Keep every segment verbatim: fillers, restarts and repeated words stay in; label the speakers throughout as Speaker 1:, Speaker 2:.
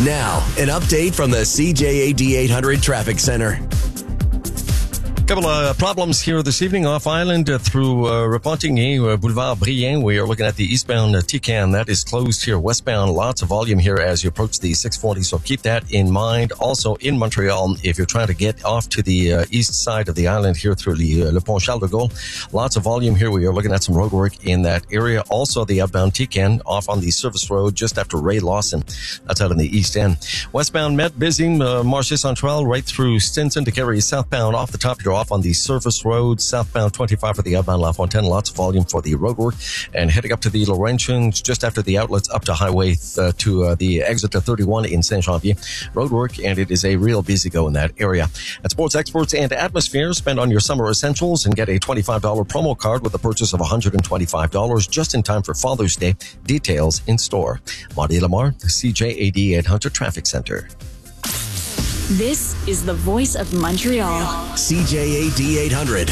Speaker 1: Now, an update from the C J A D eight hundred Traffic Center.
Speaker 2: Couple of problems here this evening off island uh, through uh, Repentigny, uh, Boulevard Brien. We are looking at the eastbound uh, Tican. That is closed here. Westbound, lots of volume here as you approach the six forty, so keep that in mind. Also in Montreal, if you're trying to get off to the uh, east side of the island here through the, uh, Le Pont Charles de Gaulle, lots of volume here. We are looking at some road work in that area. Also the outbound Tican off on the service road just after Ray Lawson. That's out in the east end. Westbound Met, busy, uh, Marché Central right through Stinson to carry southbound off the top. You're off on the surface road, southbound twenty-five for the outbound La Fontaine. Lots of volume for the road work. And heading up to the Laurentians, just after the outlets up to Highway uh, to uh, the exit to thirty-one in Saint-Janvier. Road work, and it is a real busy go in that area. At Sports Experts and Atmosphere, spend on your summer essentials and get a twenty-five dollars promo card with a purchase of one hundred twenty-five dollars just in time for Father's Day. Details in store. Marty Lamar, the C J A D eight hundred Traffic Center.
Speaker 3: This is the voice of Montreal.
Speaker 1: C J A D eight hundred.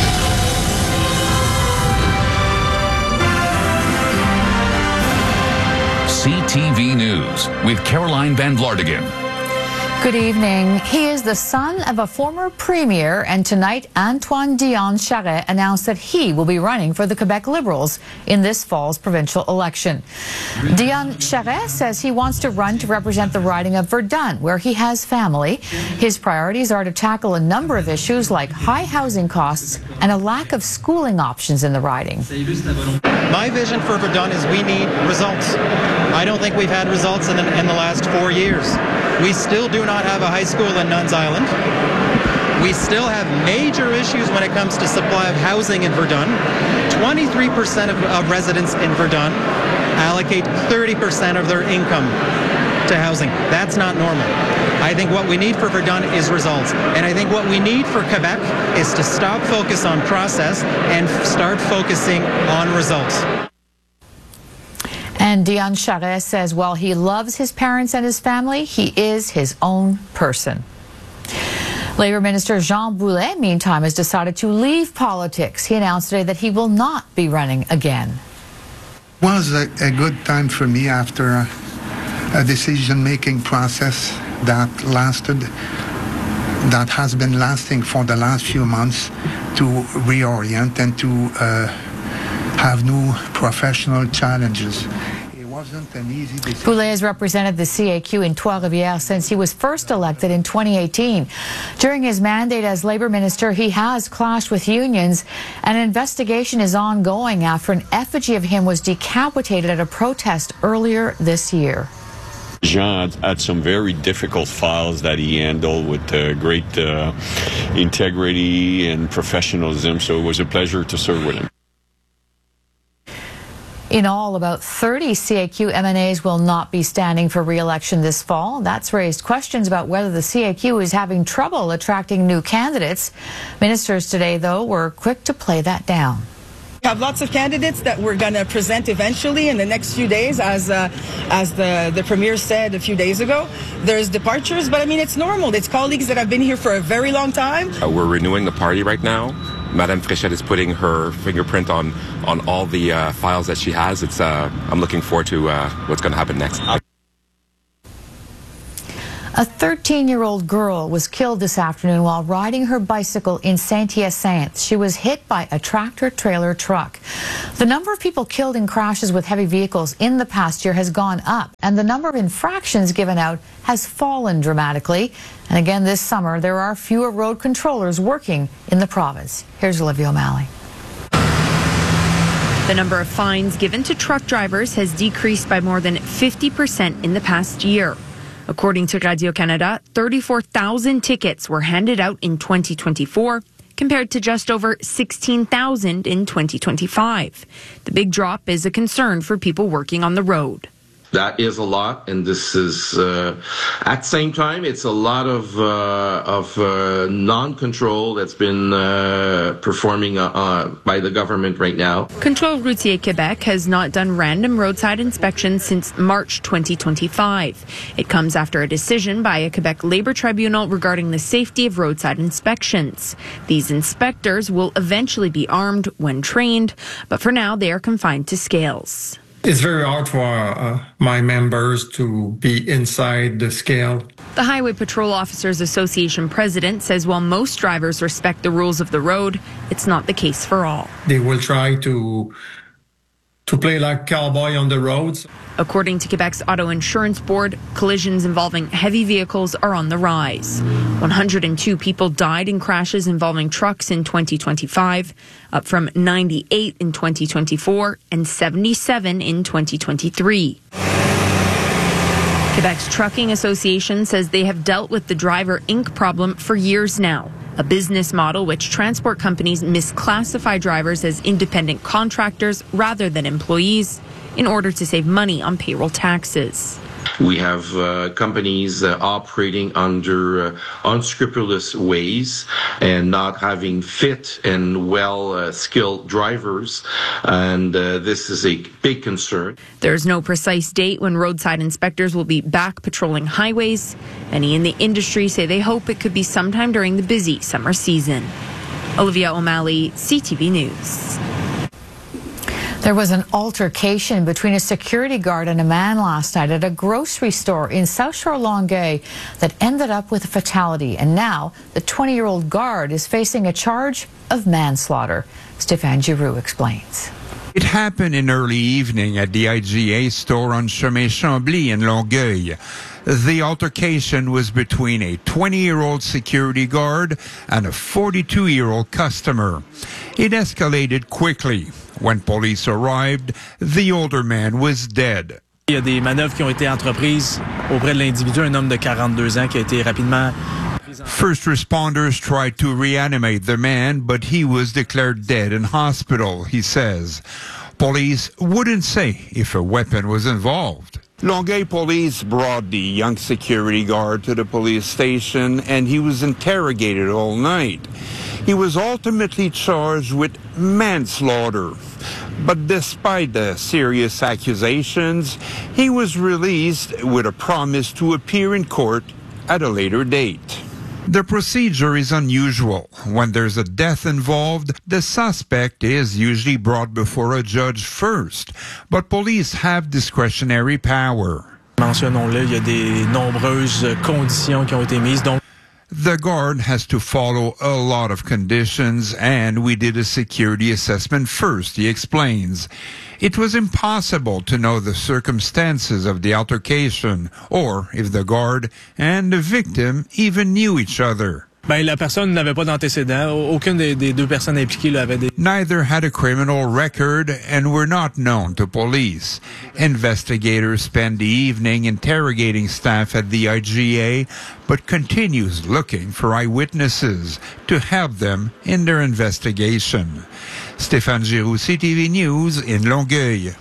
Speaker 4: C T V News with Caroline Van Vlartigan.
Speaker 5: Good evening. He is the son of a former premier, and tonight Antoine Dion Charest announced that he will be running for the Quebec Liberals in this fall's provincial election. Dion Charest says he wants to run to represent the riding of Verdun, where he has family. His priorities are to tackle a number of issues like high housing costs and a lack of schooling options in the riding.
Speaker 6: My vision for Verdun is we need results. I don't think we've had results in the, in the last four years. We still do not have a high school in Nuns Island. We still have major issues when it comes to supply of housing in Verdun. twenty-three percent of, of residents in Verdun allocate thirty percent of their income to housing. That's not normal. I think what we need for Verdun is results. And I think what we need for Quebec is to stop focus on process and start focusing on results.
Speaker 5: And Dion Charest says while he loves his parents and his family, he is his own person. Labour Minister Jean Boulet, meantime, has decided to leave politics. He announced today that he will not be running again.
Speaker 7: It was a, a good time for me after a, a decision-making process that lasted, that has been lasting for the last few months, to reorient and to uh, have new professional challenges. It wasn't an easy decision.
Speaker 5: Boulet has represented the C A Q in Trois-Rivières since he was first elected in twenty eighteen. During his mandate as Labour Minister, he has clashed with unions. An investigation is ongoing after an effigy of him was decapitated at a protest earlier this year.
Speaker 8: Jean had some very difficult files that he handled with uh, great uh, integrity and professionalism, so it was a pleasure to serve with him.
Speaker 5: In all, about thirty C A Q M N As will not be standing for re-election this fall. That's raised questions about whether the C A Q is having trouble attracting new candidates. Ministers today, though, were quick to play that down.
Speaker 9: We have lots of candidates that we're going to present eventually in the next few days, as uh, as the, the Premier said a few days ago. There's departures, but I mean, it's normal. It's colleagues that have been here for a very long time.
Speaker 10: Uh, we're renewing the party right now. Madame Fréchette is putting her fingerprint on, on all the uh, files that she has. It's uh, I'm looking forward to uh, what's going to happen next.
Speaker 5: A thirteen-year-old girl was killed this afternoon while riding her bicycle in Saint-Hyacinthe. She was hit by a tractor-trailer truck. The number of people killed in crashes with heavy vehicles in the past year has gone up, and the number of infractions given out has fallen dramatically. And again this summer, there are fewer road controllers working in the province. Here's Olivia O'Malley.
Speaker 11: The number of fines given to truck drivers has decreased by more than fifty percent in the past year. According to Radio-Canada, thirty-four thousand tickets were handed out in twenty twenty-four, compared to just over sixteen thousand in twenty twenty-five. The big drop is a concern for people working on the road.
Speaker 12: That is a lot, and this is, uh, at the same time, it's a lot of uh, of uh, non-control that's been uh, performing uh, uh, by the government right now.
Speaker 11: Contrôle Routier Québec has not done random roadside inspections since March twenty twenty-five. It comes after a decision by a Quebec Labour Tribunal regarding the safety of roadside inspections. These inspectors will eventually be armed when trained, but for now they are confined to scales.
Speaker 13: It's very hard for uh, my members to be inside the scale.
Speaker 11: The Highway Patrol Officers Association president says while most drivers respect the rules of the road, it's not the case for all.
Speaker 13: They will try to to play like cowboy on the roads.
Speaker 11: According to Quebec's Auto Insurance Board, collisions involving heavy vehicles are on the rise. one hundred two people died in crashes involving trucks in twenty twenty-five, up from ninety-eight in twenty twenty-four and seventy-seven in twenty twenty-three. Quebec's Trucking Association says they have dealt with the Driver Incorporated problem for years now, a business model which transport companies misclassify drivers as independent contractors rather than employees in order to save money on payroll taxes.
Speaker 12: We have uh, companies uh, operating under uh, unscrupulous ways and not having fit and well-skilled uh, drivers, and uh, this is a big concern.
Speaker 11: There's no precise date when roadside inspectors will be back patrolling highways. Many in the industry say they hope it could be sometime during the busy summer season. Olivia O'Malley, C T V News.
Speaker 5: There was an altercation between a security guard and a man last night at a grocery store in South Shore Longueuil that ended up with a fatality. And now the twenty-year-old guard is facing a charge of manslaughter. Stéphane Giroux explains.
Speaker 14: It happened in early evening at the I G A store on Chemin Chambly in Longueuil. The altercation was between a twenty-year-old security guard and a forty-two-year-old customer. It escalated quickly. When police arrived, the older man was dead.
Speaker 15: Il y a des manœuvres qui ont été entreprises auprès de l'individu, un homme de quarante-deux ans qui a été rapidement.
Speaker 14: First responders tried to reanimate the man, but he was declared dead in hospital, he says. Police wouldn't say if a weapon was involved. Longueuil police brought the young security guard to the police station and he was interrogated all night. He was ultimately charged with manslaughter. But despite the serious accusations, he was released with a promise to appear in court at a later date. The procedure is unusual. When there's a death involved, the suspect is usually brought before a judge first. But police have discretionary power.
Speaker 15: Mentionnons-le, il y a des nombreuses conditions qui ont été mises. Donc
Speaker 14: The guard has to follow a lot of conditions, and we did a security assessment first, he explains. It was impossible to know the circumstances of the altercation, or if the guard and the victim even knew each other.
Speaker 15: Ben, la personne n'avait pas d'antécédent. Aucune des, des deux personnes impliquées là, avait des...
Speaker 14: Neither had a criminal record and were not known to police. Investigators spend the evening interrogating staff at the I G A, but continues looking for eyewitnesses to help them in their investigation. Stéphane Giroux, C T V News in Longueuil.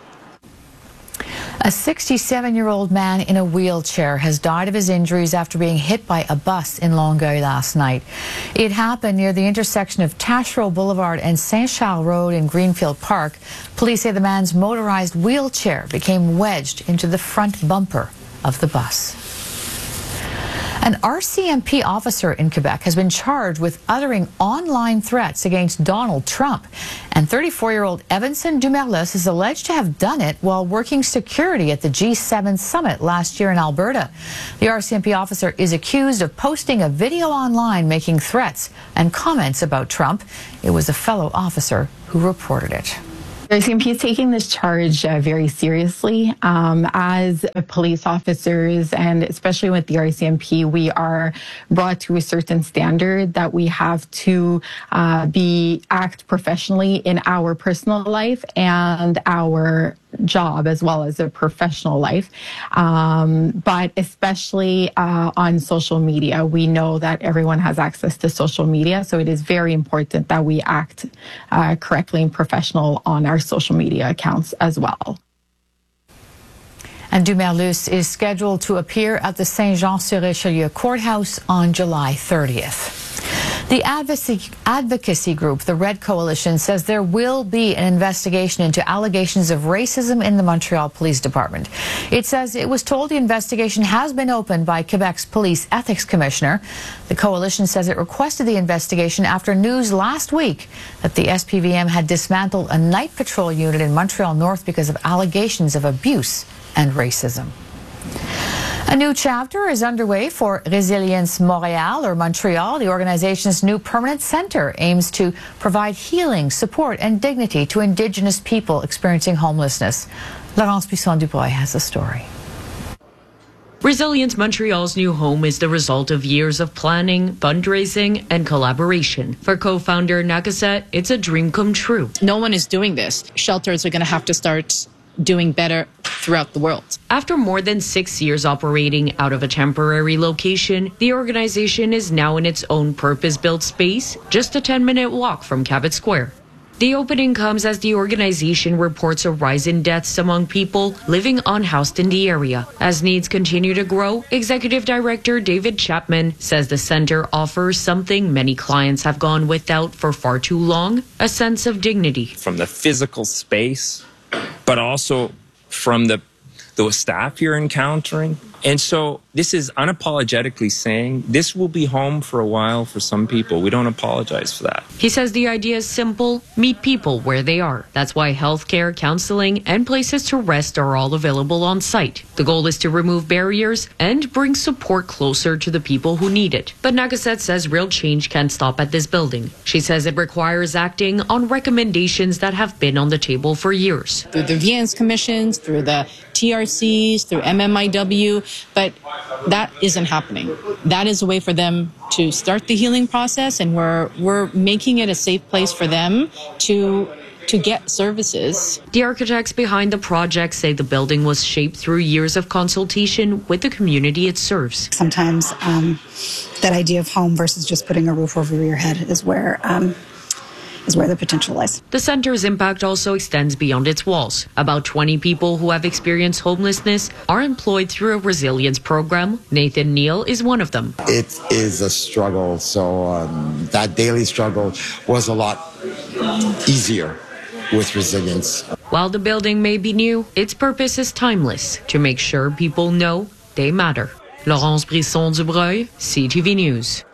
Speaker 5: A sixty-seven-year-old man in a wheelchair has died of his injuries after being hit by a bus in Longueuil last night. It happened near the intersection of Taschereau Boulevard and Saint-Charles Road in Greenfield Park. Police say the man's motorized wheelchair became wedged into the front bumper of the bus. An R C M P officer in Quebec has been charged with uttering online threats against Donald Trump. And thirty-four-year-old Evanson Dumerlis is alleged to have done it while working security at the G seven summit last year in Alberta. The R C M P officer is accused of posting a video online making threats and comments about Trump. It was a fellow officer who reported it.
Speaker 16: The R C M P is taking this charge uh, very seriously. Um, as police officers, and especially with the R C M P, we are brought to a certain standard that we have to uh, be act professionally in our personal life and our job as well as a professional life. Um, but especially uh, on social media, we know that everyone has access to social media, so it is very important that we act uh, correctly and professional on our social media accounts as well.
Speaker 5: And Dumerlis is scheduled to appear at the Saint-Jean-sur-Richelieu courthouse on July thirtieth. The advocacy, advocacy group, the Red Coalition, says there will be an investigation into allegations of racism in the Montreal Police Department. It says it was told the investigation has been opened by Quebec's Police Ethics Commissioner. The coalition says it requested the investigation after news last week that the S P V M had dismantled a night patrol unit in Montreal North because of allegations of abuse and racism. A new chapter is underway for Résilience Montréal, or Montreal. The organization's new permanent center aims to provide healing, support, and dignity to Indigenous people experiencing homelessness. Laurence Buisson-Dubois has a story.
Speaker 17: Résilience Montreal's new home is the result of years of planning, fundraising, and collaboration. For co-founder Nakaset, it's a dream come true.
Speaker 18: No one is doing this. Shelters are going to have to start doing better throughout the world.
Speaker 17: After more than six years operating out of a temporary location, the organization is now in its own purpose-built space, just a ten-minute walk from Cabot Square. The opening comes as the organization reports a rise in deaths among people living unhoused in the area. As needs continue to grow, Executive Director David Chapman says the center offers something many clients have gone without for far too long, a sense of dignity.
Speaker 19: From the physical space, but also from the those staff you're encountering. And so this is unapologetically saying this will be home for a while for some people. We don't apologize for that.
Speaker 17: He says the idea is simple: meet people where they are. That's why healthcare, counseling, and places to rest are all available on site. The goal is to remove barriers and bring support closer to the people who need it. But Nakaset says real change can't stop at this building. She says it requires acting on recommendations that have been on the table for years.
Speaker 18: Through the Viens commissions, through the T R Cs, through M M I W, but that isn't happening. That is a way for them to start the healing process, and we're we're making it a safe place for them to to get services.
Speaker 17: The architects behind the project say the building was shaped through years of consultation with the community it serves.
Speaker 20: Sometimes um, that idea of home versus just putting a roof over your head is where um, is where the potential lies.
Speaker 17: The center's impact also extends beyond its walls. About twenty people who have experienced homelessness are employed through a resilience program. Nathan Neal is one of them.
Speaker 21: It is a struggle, so um, that daily struggle was a lot easier with resilience.
Speaker 17: While the building may be new, its purpose is timeless: to make sure people know they matter. Laurence Brisson-Dubreuil, C T V News.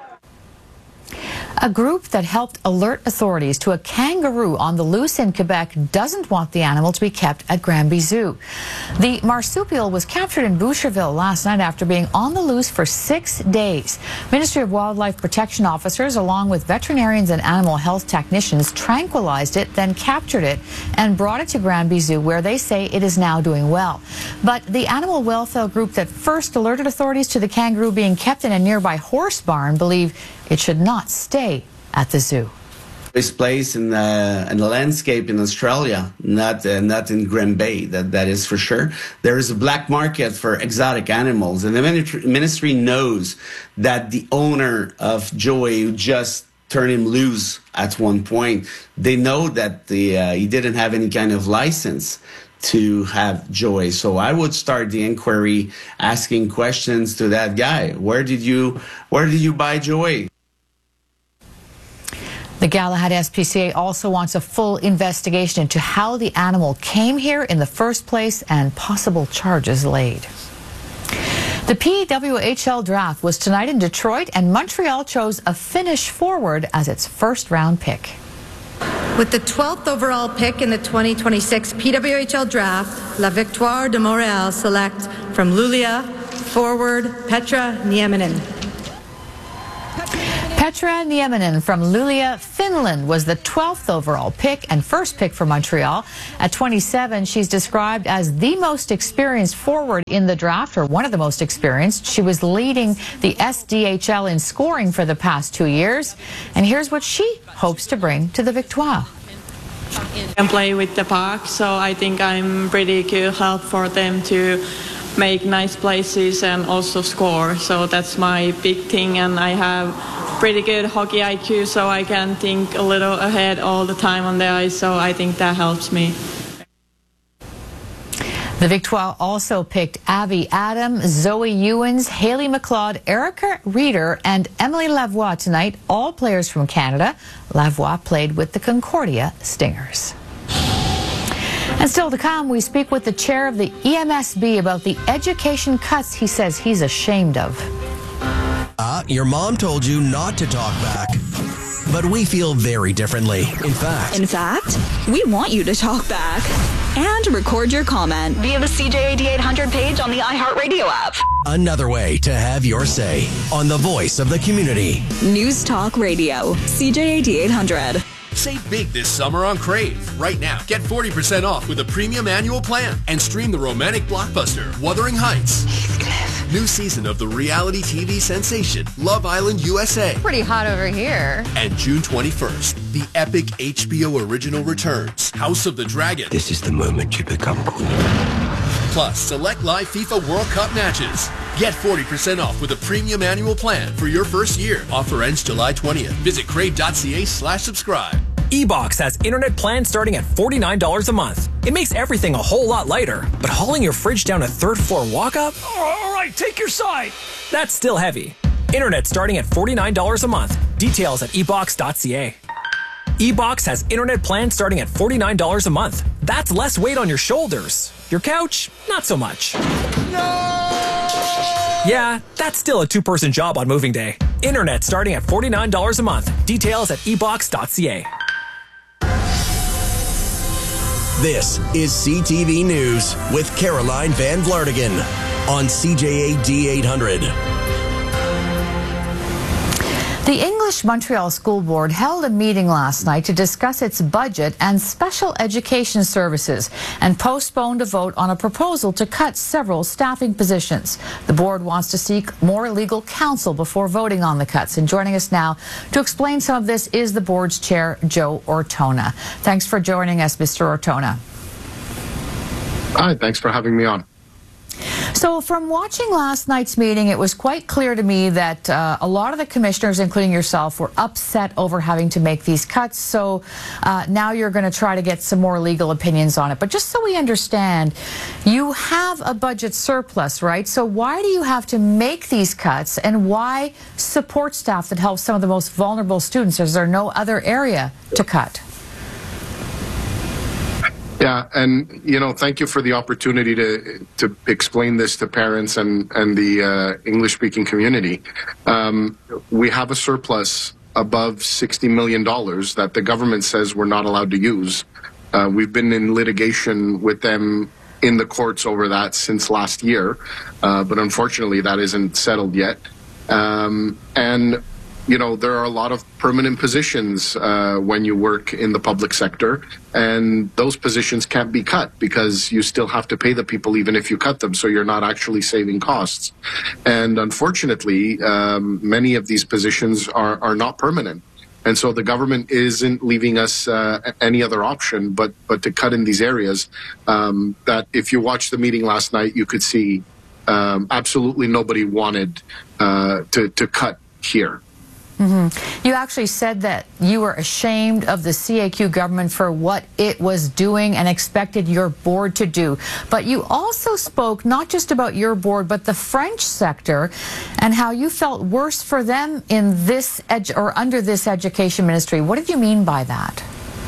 Speaker 5: A group that helped alert authorities to a kangaroo on the loose in Quebec doesn't want the animal to be kept at Granby Zoo. The marsupial was captured in Boucherville last night after being on the loose for six days. Ministry of Wildlife Protection officers, along with veterinarians and animal health technicians, tranquilized it, then captured it and brought it to Granby Zoo, where they say it is now doing well. But the animal welfare group that first alerted authorities to the kangaroo being kept in a nearby horse barn believe it should not stay at the zoo.
Speaker 22: This place in the, in the landscape in Australia, not uh, not in Granby, that, that is for sure. There is a black market for exotic animals, and the ministry knows that the owner of Joey, who just turned him loose at one point, they know that the uh, he didn't have any kind of license to have Joey. So I would start the inquiry asking questions to that guy. Where did you where did you buy Joey?
Speaker 5: The Galahad S P C A also wants a full investigation into how the animal came here in the first place and possible charges laid. The P W H L draft was tonight in Detroit, and Montreal chose a Finnish forward as its first round pick.
Speaker 23: With the twelfth overall pick in the twenty twenty-six P W H L draft, La Victoire de Montréal select from Luleå forward Petra Nieminen.
Speaker 5: Petra Nieminen from Luleå, Finland, was the twelfth overall pick and first pick for Montreal. At twenty-seven, she's described as the most experienced forward in the draft, or one of the most experienced. She was leading the S D H L in scoring for the past two years. And here's what she hopes to bring to the Victoire.
Speaker 24: And play with the puck, so I think I'm pretty good help for them to make nice places and also score. So that's my big thing, and I have pretty good hockey I Q, so I can think a little ahead all the time on the ice, so I think that helps me.
Speaker 5: The Victoire also picked Avi Adam, Zoe Ewens, Haley McLeod, Erica Reeder, and Emily Lavoie tonight, all players from Canada. Lavoie played with the Concordia Stingers. And still to come, we speak with the chair of the E M S B about the education cuts he says he's ashamed of.
Speaker 1: Uh, your mom told you not to talk back. But we feel very differently. In fact.
Speaker 2: In fact, we want you to talk back and record your comment via the C J A D eight hundred page on the iHeartRadio app.
Speaker 1: Another way to have your say on the voice of the community.
Speaker 2: News Talk Radio, C J A D eight hundred.
Speaker 3: Save big this summer on Crave. Right now, get forty percent off with a premium annual plan and stream the romantic blockbuster Wuthering Heights. New season of the reality T V sensation Love Island U S A.
Speaker 4: Pretty hot over here.
Speaker 3: And June twenty-first, the epic H B O original returns, House of the Dragon.
Speaker 1: This is the moment you become queen.
Speaker 3: Plus, select live FIFA World Cup matches. Get forty percent off with a premium annual plan for your first year. Offer ends July twentieth. Visit crave.ca slash subscribe.
Speaker 25: eBox has internet plans starting at forty-nine dollars a month. It makes everything a whole lot lighter, but hauling your fridge down a third floor walk up? All right, take your side. That's still heavy. Internet starting at forty-nine dollars a month. Details at e box dot c a. eBox has internet plans starting at forty-nine dollars a month. That's less weight on your shoulders. Your couch, not so much. No! Yeah, that's still a two-person job on moving day. Internet starting at forty-nine dollars a month. Details at e box dot c a.
Speaker 1: This is C T V News with Caroline Van Vlartigan on C J A D eight hundred.
Speaker 5: The English Montreal School Board held a meeting last night to discuss its budget and special education services and postponed a vote on a proposal to cut several staffing positions. The board wants to seek more legal counsel before voting on the cuts. And joining us now to explain some of this is the board's chair, Joe Ortona. Thanks for joining us, Mister Ortona.
Speaker 26: Hi, thanks for having me on.
Speaker 5: So from watching last night's meeting, it was quite clear to me that uh, a lot of the commissioners, including yourself, were upset over having to make these cuts. So uh, now you're going to try to get some more legal opinions on it. But just so we understand, you have a budget surplus, right? So why do you have to make these cuts, and why support staff that helps some of the most vulnerable students? Is there no other area to cut?
Speaker 26: Yeah, and you know, thank you for the opportunity to to explain this to parents and and the uh, English-speaking community. Um, we have a surplus above sixty million dollars that the government says we're not allowed to use. Uh, we've been in litigation with them in the courts over that since last year, uh, but unfortunately that isn't settled yet. Um, and you know, there are a lot of permanent positions uh, when you work in the public sector, and those positions can't be cut because you still have to pay the people even if you cut them, so you're not actually saving costs. And unfortunately, um, many of these positions are, are not permanent. And so the government isn't leaving us uh, any other option but, but to cut in these areas um, that if you watched the meeting last night, you could see um, absolutely nobody wanted uh, to, to cut here.
Speaker 5: Mm-hmm. You actually said that you were ashamed of the C A Q government for what it was doing and expected your board to do. But you also spoke not just about your board, but the French sector and how you felt worse for them in this edu- or under this education ministry. What did you mean by that?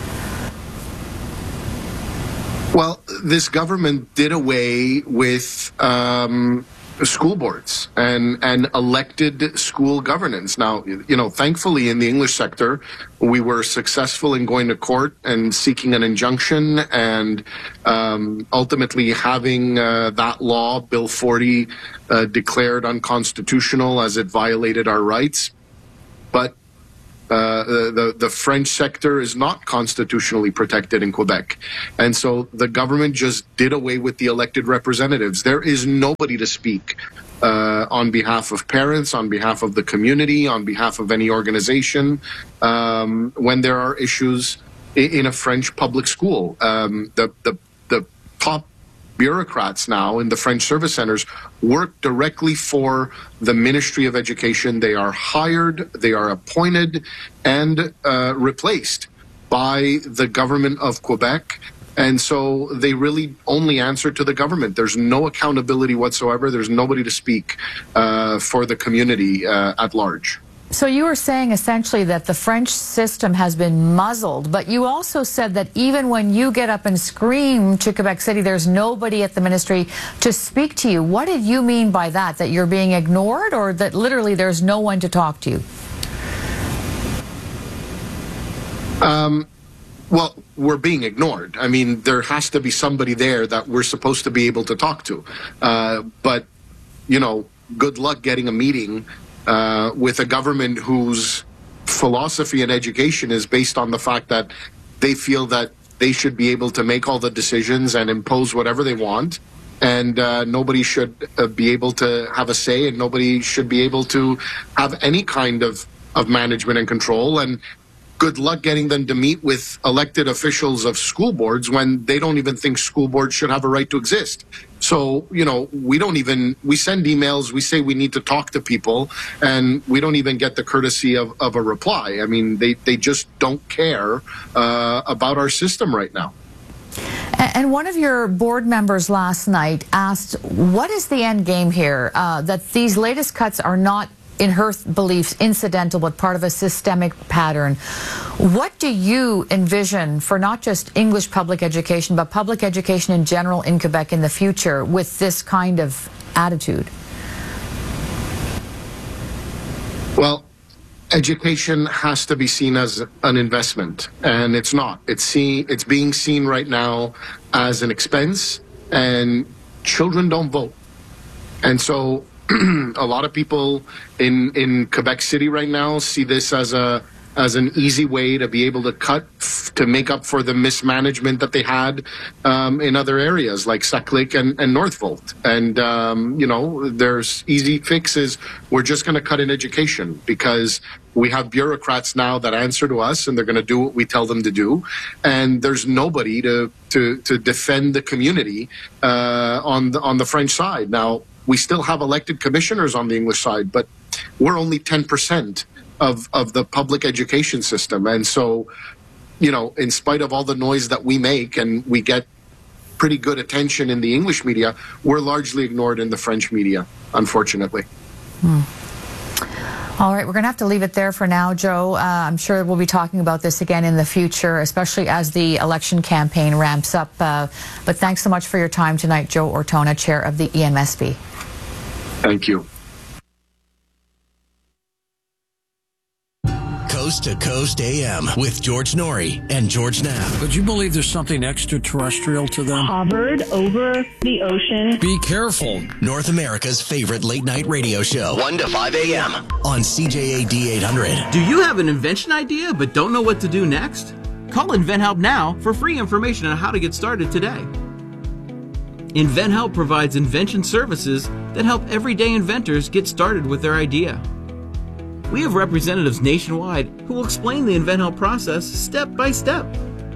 Speaker 26: Well, this government did away with um, school boards and, and elected school governance. Now, you know, thankfully in the English sector, we were successful in going to court and seeking an injunction and um, ultimately having uh, that law, Bill forty, uh, declared unconstitutional as it violated our rights. But Uh, the, the French sector is not constitutionally protected in Quebec. And so the government just did away with the elected representatives. There is nobody to speak uh, on behalf of parents, on behalf of the community, on behalf of any organization um, when there are issues in, in a French public school. Um, the, the, the top bureaucrats now in the French service centers work directly for the Ministry of Education. They are hired, they are appointed and uh, replaced by the government of Quebec. And so they really only answer to the government. There's no accountability whatsoever. There's nobody to speak uh, for the community uh, at large.
Speaker 5: So you were saying essentially that the French system has been muzzled, but you also said that even when you get up and scream to Quebec City, there's nobody at the ministry to speak to you. What did you mean by that? That you're being ignored, or that literally there's no one to talk to you?
Speaker 26: Um, well, we're being ignored. I mean, there has to be somebody there that we're supposed to be able to talk to. Uh, but, you know, good luck getting a meeting uh, with a government whose philosophy and education is based on the fact that they feel that they should be able to make all the decisions and impose whatever they want. And uh, nobody should uh, be able to have a say, and nobody should be able to have any kind of, of management and control. And good luck getting them to meet with elected officials of school boards when they don't even think school boards should have a right to exist. So, you know, we don't even, we send emails, we say we need to talk to people, and we don't even get the courtesy of, of a reply. I mean, they, they just don't care uh, about our system right now.
Speaker 5: And one of your board members last night asked, what is the end game here? Uh, that these latest cuts are not, in her beliefs, incidental, but part of a systemic pattern. What do you envision for not just English public education, but public education in general in Quebec in the future with this kind of attitude?
Speaker 26: Well, education has to be seen as an investment, and it's not. It's seen, it's being seen right now as an expense, and children don't vote. And so a lot of people in in Quebec City right now see this as a as an easy way to be able to cut f- to make up for the mismanagement that they had um, in other areas like Saclay and, and Northvolt. And um, you know, there's easy fixes. We're just going to cut in education because we have bureaucrats now that answer to us, and they're going to do what we tell them to do. And there's nobody to to to defend the community uh, on the on the French side now. We still have elected commissioners on the English side, but we're only ten percent of, of the public education system. And so, you know, in spite of all the noise that we make, and we get pretty good attention in the English media, we're largely ignored in the French media, unfortunately.
Speaker 5: Hmm. All right, we're going to have to leave it there for now, Joe. Uh, I'm sure we'll be talking about this again in the future, especially as the election campaign ramps up. Uh, but thanks so much for your time tonight, Joe Ortona, chair of the E M S B.
Speaker 26: Thank you.
Speaker 1: Coast to Coast A M with George Norrie and George Knapp.
Speaker 4: Would you believe there's something extraterrestrial to them?
Speaker 6: Hovered over the ocean.
Speaker 4: Be careful.
Speaker 1: North America's favorite late night radio show. one to five A M on C J A D eight hundred.
Speaker 7: Do you have an invention idea but don't know what to do next? Call InventHelp now for free information on how to get started today. InventHelp provides invention services that help everyday inventors get started with their idea. We have representatives nationwide who will explain the InventHelp process step by step.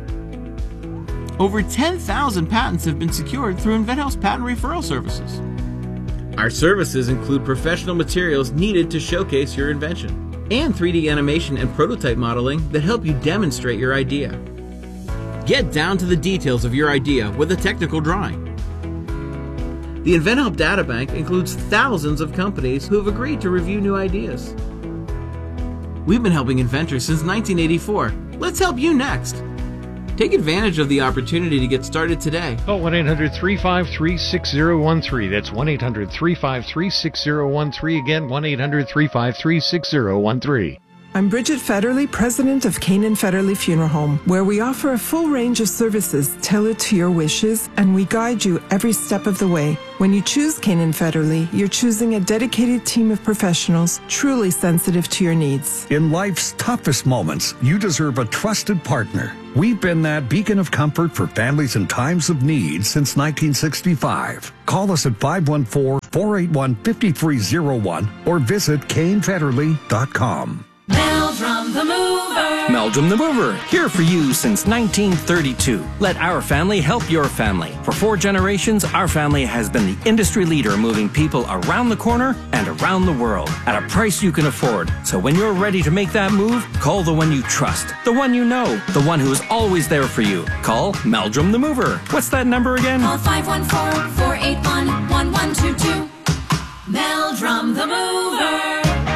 Speaker 7: Over ten thousand patents have been secured through InventHelp's patent referral services. Our services include professional materials needed to showcase your invention, and three D animation and prototype modeling that help you demonstrate your idea. Get down to the details of your idea with a technical drawing. The InventHelp Databank includes thousands of companies who have agreed to review new ideas. We've been helping inventors since nineteen eighty-four. Let's help you next. Take advantage of the opportunity to get started today.
Speaker 8: Call one eight hundred, three five three, six zero one three. That's one eight hundred, three five three, six zero one three. Again, one eight hundred, three five three, six zero one three.
Speaker 9: I'm Bridget Federley, president of Canaan Federley Funeral Home, where we offer a full range of services tailored to your wishes, and we guide you every step of the way. When you choose Canaan Federley, you're choosing a dedicated team of professionals truly sensitive to your needs.
Speaker 10: In life's toughest moments, you deserve a trusted partner. We've been that beacon of comfort for families in times of need since nineteen sixty-five. Call us at five one four, four eight one, five three zero one or visit Kane Federley dot com.
Speaker 27: Meldrum
Speaker 11: Meldrum the Mover.
Speaker 12: Meldrum the Mover, here for you since nineteen thirty-two. Let our family help your family. For four generations, our family has been the industry leader moving people around the corner and around the world at a price you can afford. So when you're ready to make that move, call the one you trust, the one you know, the one who is always there for you. Call Meldrum the Mover. What's that number again?
Speaker 11: Call five one four, four eight one, one one two two. Meldrum the Mover.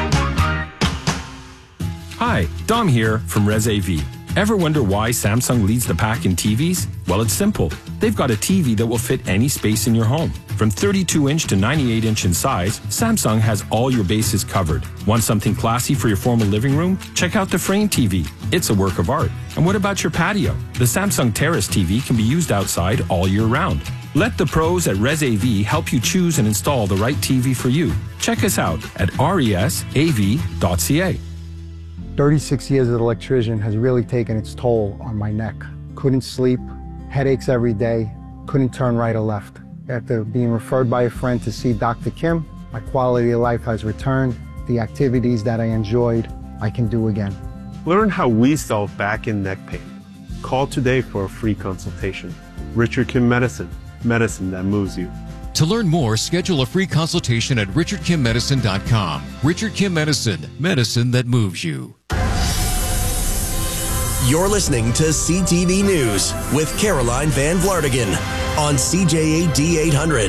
Speaker 13: Hi, Dom here from ResAV. Ever wonder why Samsung leads the pack in T Vs? Well, it's simple. They've got a T V that will fit any space in your home. From thirty-two inch to ninety-eight inch in size, Samsung has all your bases covered. Want something classy for your formal living room? Check out the Frame T V. It's a work of art. And what about your patio? The Samsung Terrace T V can be used outside all year round. Let the pros at ResAV help you choose and install the right T V for you. Check us out at resav dot c a.
Speaker 14: thirty-six years as an electrician has really taken its toll on my neck. Couldn't sleep, headaches every day, couldn't turn right or left. After being referred by a friend to see Doctor Kim, my quality of life has returned. The activities that I enjoyed, I can do again.
Speaker 15: Learn how we solve back and neck pain. Call today for a free consultation. Richard Kim Medicine, medicine that moves you.
Speaker 16: To learn more, schedule a free consultation at richard kim medicine dot com. Richard Kim Medicine, medicine that moves you.
Speaker 1: You're listening to C T V News with Caroline Van Vlartigan on C J A D eight hundred.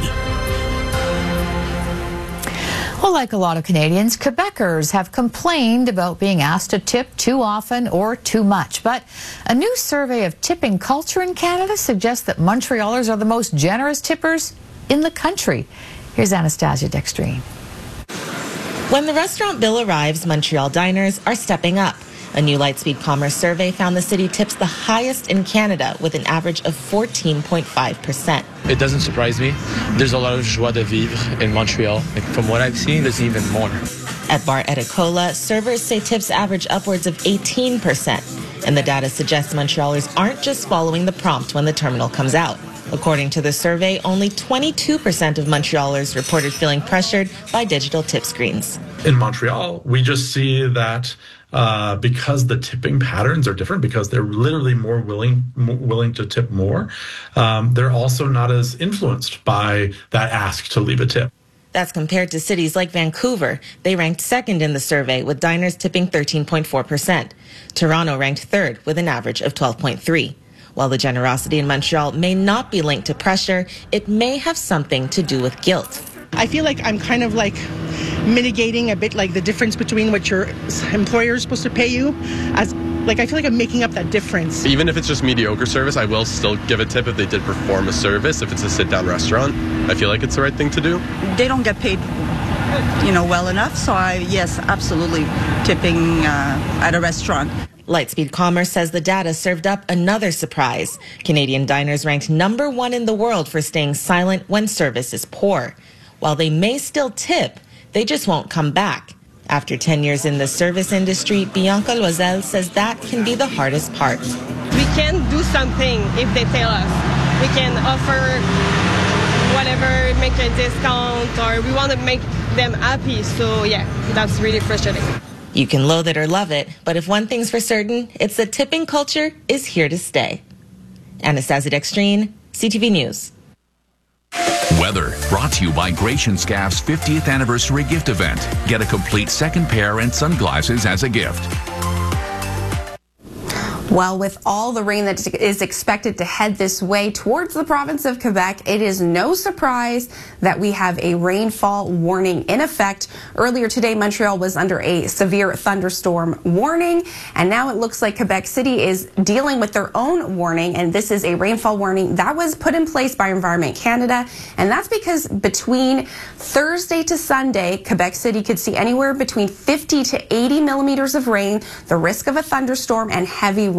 Speaker 5: Well, like a lot of Canadians, Quebecers have complained about being asked to tip too often or too much. But a new survey of tipping culture in Canada suggests that Montrealers are the most generous tippers in the country. Here's Anastasia Dextrine.
Speaker 27: When the restaurant bill arrives, Montreal diners are stepping up. A new Lightspeed Commerce survey found the city tips the highest in Canada with an average of fourteen point five percent.
Speaker 28: It doesn't surprise me. There's a lot of joie de vivre in Montreal. Like, from what I've seen, there's even more.
Speaker 27: At Bar Eticola, servers say tips average upwards of eighteen percent. And the data suggests Montrealers aren't just following the prompt when the terminal comes out. According to the survey, only twenty-two percent of Montrealers reported feeling pressured by digital tip screens.
Speaker 29: In Montreal, we just see that uh, because the tipping patterns are different, because they're literally more willing more willing to tip more, um, they're also not as influenced by that ask to leave a tip.
Speaker 27: That's compared to cities like Vancouver. They ranked second in the survey, with diners tipping thirteen point four percent. Toronto ranked third, with an average of twelve point three percent. While the generosity in Montreal may not be linked to pressure, it may have something to do with guilt.
Speaker 30: I feel like I'm kind of like mitigating a bit like the difference between what your employer is supposed to pay you. As like I feel like I'm making up that difference.
Speaker 31: Even if it's just mediocre service, I will still give a tip if they did perform a service. If it's a sit-down restaurant, I feel like it's the right thing to do.
Speaker 32: They don't get paid, you know, well enough. So I, yes, absolutely, tipping uh, at a restaurant.
Speaker 27: Lightspeed Commerce says the data served up another surprise. Canadian diners ranked number one in the world for staying silent when service is poor. While they may still tip, they just won't come back. After ten years in the service industry, Bianca Loisel says that can be the hardest part.
Speaker 33: We can do something if they tell us. We can offer whatever, make a discount, or we want to make them happy. So yeah, that's really frustrating.
Speaker 27: You can loathe it or love it, but if one thing's for certain, it's that tipping culture is here to stay. Anastasia Dextrine, C T V News.
Speaker 32: Weather brought to you by Gratian Scaff's fiftieth anniversary gift event. Get a complete second pair and sunglasses as a gift.
Speaker 33: Well, with all the rain that is expected to head this way towards the province of Quebec, it is no surprise that we have a rainfall warning in effect. Earlier today, Montreal was under a severe thunderstorm warning, and now it looks like Quebec City is dealing with their own warning, and this is a rainfall warning that was put in place by Environment Canada, and that's because between Thursday to Sunday, Quebec City could see anywhere between fifty to eighty millimeters of rain, the risk of a thunderstorm, and heavy rain.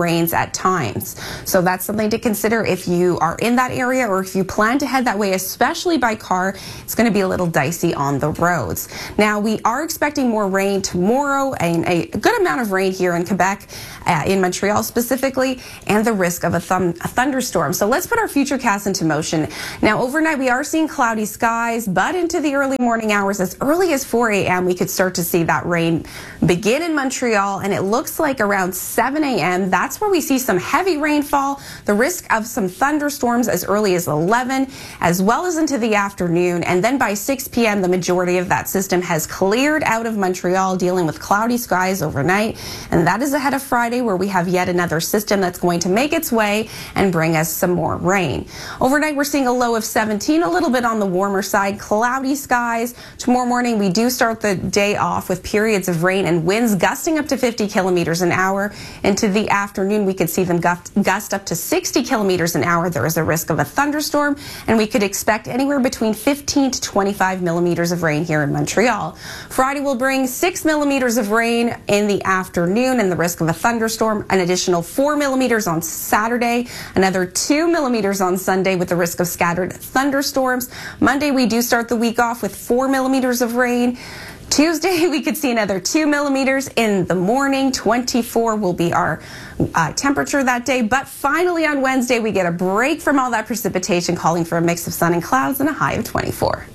Speaker 33: rains at times. So that's something to consider if you are in that area or if you plan to head that way, especially by car. It's going to be a little dicey on the roads. Now, we are expecting more rain tomorrow and a good amount of rain here in Quebec, uh, in Montreal specifically, and the risk of a, thum a thunderstorm. So let's put our futurecast into motion. Now, overnight, we are seeing cloudy skies, but into the early morning hours, as early as four A M, we could start to see that rain begin in Montreal, and it looks like around seven A M, that's where we see some heavy rainfall, the risk of some thunderstorms as early as eleven, as well as into the afternoon, and then by six P M, the majority of that system has cleared out of Montreal, dealing with cloudy skies overnight, and that is ahead of Friday, where we have yet another system that's going to make its way and bring us some more rain. Overnight, we're seeing a low of seventeen, a little bit on the warmer side, cloudy skies. Tomorrow morning, we do start the day off with periods of rain and winds gusting up to fifty kilometers an hour. Into the afternoon, we could see them gust, gust up to sixty kilometers an hour. There is a risk of a thunderstorm, and we could expect anywhere between fifteen to twenty-five millimeters of rain here in Montreal. Friday will bring six millimeters of rain in the afternoon and the risk of a thunderstorm, an additional four millimeters on Saturday, another two millimeters on Sunday with the risk of scattered thunderstorms. Monday, we do start the week off with four millimeters of rain. Tuesday, we could see another two millimeters in the morning. twenty-four will be our uh, temperature that day. But finally on Wednesday, we get a break from all that precipitation, calling for a mix of sun and clouds and a high of twenty-four.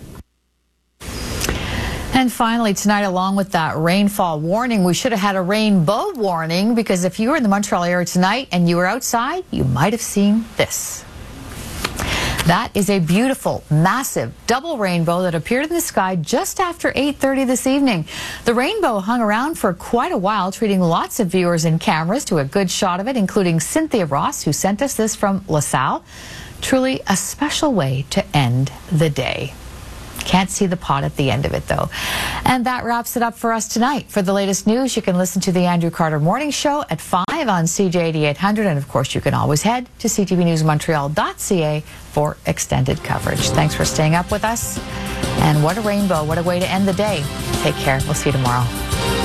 Speaker 5: And finally tonight, along with that rainfall warning, we should have had a rainbow warning, because if you were in the Montreal area tonight and you were outside, you might have seen this. That is a beautiful, massive double rainbow that appeared in the sky just after eight thirty this evening. The rainbow hung around for quite a while, treating lots of viewers and cameras to a good shot of it, including Cynthia Ross, who sent us this from LaSalle. Truly a special way to end the day. Can't see the pot at the end of it, though. And that wraps it up for us tonight. For the latest news, you can listen to the Andrew Carter Morning Show at five on C J eighty-eight hundred. And, of course, you can always head to c t v news montreal dot c a for extended coverage. Thanks for staying up with us. And what a rainbow. What a way to end the day. Take care. We'll see you tomorrow.